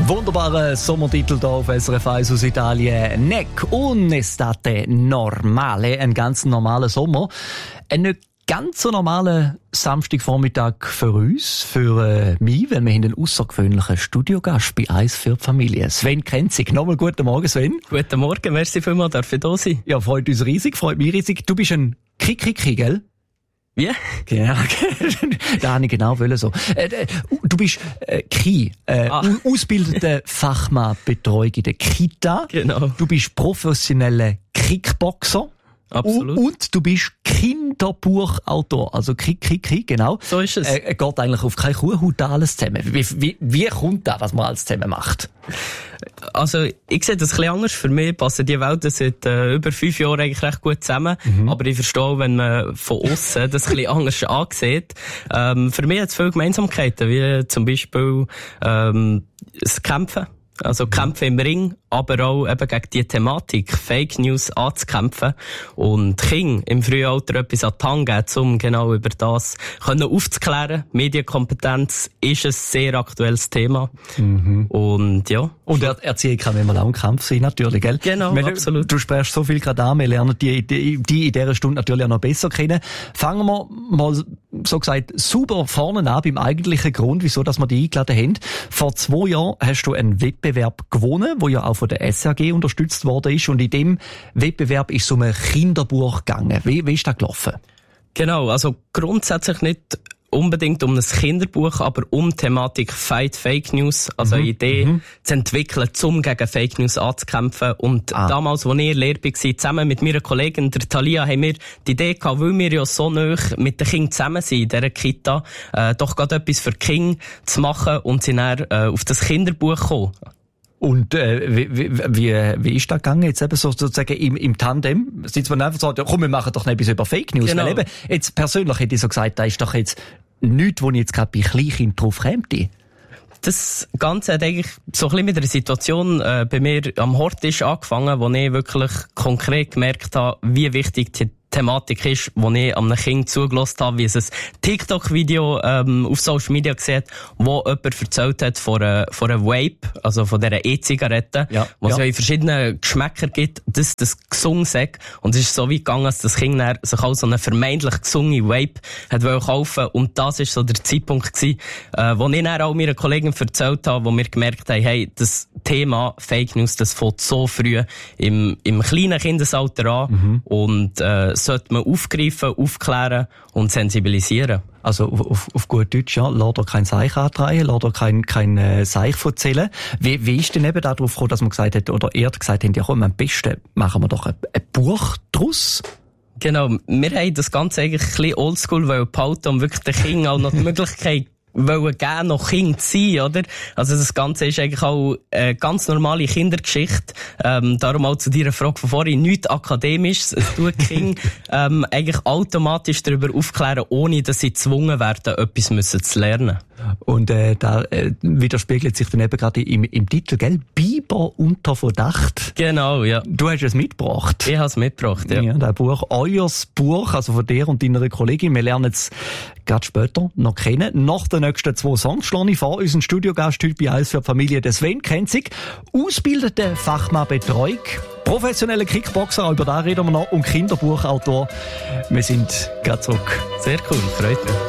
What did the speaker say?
Wunderbarer Sommertitel hier auf SRF 1 aus Italien. Nec un'estate normale, ein ganz normaler Sommer. Ein nicht ganz so normaler Samstagvormittag für uns, für mich, weil wir haben einen außergewöhnlichen Studiogast bei «Eis für die Familie». Sven Krenzig. Nochmal guten Morgen, Sven. Guten Morgen, merci vielmals, darf ich da sein? Ja, freut uns riesig, freut mich riesig. Du bist ein Kiki, gell? Wie? Genau, da habe ich genau wollen so. Du bist ausgebildete Fachmann Betreuung in der Kita. Genau. Du bist professioneller Kickboxer. Absolut. Und du bist Kinderbuchautor. Also genau. So ist es. Geht eigentlich auf keine Kuhhaut alles zusammen. Wie kommt das, was man alles zusammen macht? Also, ich sehe das ein bisschen anders. Für mich passen die Welten seit über 5 Jahren eigentlich recht gut zusammen. Aber ich verstehe, wenn man von außen das ein bisschen anders ansieht. Für mich hat es viele Gemeinsamkeiten, wie zum Beispiel das Kämpfen. Also Kämpfe im Ring, aber auch eben gegen die Thematik, Fake News anzukämpfen und Kinder im frühen Alter etwas an die Hand geben, um genau über das aufzuklären. Medienkompetenz ist ein sehr aktuelles Thema. Und ja. Und Erziehung kann immer auch ein Kampf sein, natürlich, gell? Genau, absolut. Du sprichst so viel gerade an, wir lernen die in dieser Stunde natürlich auch noch besser kennen. Fangen wir mal, so gesagt, super vorne an beim eigentlichen Grund, wieso dass wir die eingeladen haben. Vor 2 Jahren hast du einen Wettbewerb gewonnen, der ja auch von der SRG unterstützt worden ist. Und in dem Wettbewerb ist es um ein Kinderbuch gegangen. Wie ist das gelaufen? Genau, also grundsätzlich nicht unbedingt um ein Kinderbuch, aber um die Thematik Fight Fake News, also eine Idee zu entwickeln, um gegen Fake News anzukämpfen. Und damals, als ich in Lehre war, zusammen mit meiner Kollegin, der Thalia, haben wir die Idee gehabt, weil wir ja so nah mit den Kindern zusammen sind in dieser Kita, doch gerade etwas für die Kinder zu machen und sind dann auf das Kinderbuch gekommen. Und wie ist das gegangen? Jetzt eben sozusagen im Tandem? Sitzt man einfach so, ja, komm, wir machen doch etwas über Fake News. Genau. Weil eben, jetzt persönlich hätte ich so gesagt, da ist doch jetzt nichts, wo ich jetzt gerade bei Kleinkindern drauf käme. Das Ganze hat eigentlich so ein bisschen mit einer Situation bei mir am Hortisch angefangen, wo ich wirklich konkret gemerkt habe, wie wichtig die Thematik ist, wo ich einem Kind zugelassen habe, wie es ein TikTok-Video auf Social Media gesehen hat, wo jemand erzählt hat von einer Vape, also von dieser E-Zigarette, wo es ja in verschiedenen Geschmäckern gibt, dass das gesungen sagt. Und es ist so weit gegangen, dass das Kind dann sich auch so eine vermeintlich gesungene Vape hat kaufen. Und das ist so der Zeitpunkt gewesen, wo ich dann auch meiner Kollegin erzählt habe, wo wir gemerkt haben, hey, das Thema Fake News, das fängt so früh im kleinen Kindesalter an und sollte man aufgreifen, aufklären und sensibilisieren. Also auf gut Deutsch, ja, lass dir kein Seich antreiben, lass dir kein Seich erzählen. Wie ist denn eben darauf gekommen, dass man gesagt hat, oder ihr gesagt habt, ja komm, am besten machen wir doch ein Buch draus? Genau, wir haben das Ganze eigentlich ein bisschen oldschool behalten, um wirklich den Kindern auch noch die Möglichkeit geben, noch Kind zu sein, oder? Also das Ganze ist eigentlich auch eine ganz normale Kindergeschichte. Darum auch zu deiner Frage von vorhin, nichts Akademisches. Es tut die Kinder eigentlich automatisch darüber aufklären, ohne dass sie gezwungen werden, etwas zu lernen. Und da widerspiegelt sich dann eben gerade im Titel, gell? Biber unter Verdacht. Genau, ja. Du hast es mitgebracht. Ich habe es mitgebracht, ja. Ja, das Buch, euer Buch, also von dir und deiner Kollegin. Wir lernen es gerade später noch kennen. Nach den nächsten 2 Songs schlage ich vor, unseren Studiogast heute bei «Eis für die Familie», der Sven Krenzig, ausgebildete Fachmann Betreuung, professioneller Kickboxer, auch über das reden wir noch, und Kinderbuchautor. Wir sind gerade zurück. Sehr cool, freut mich.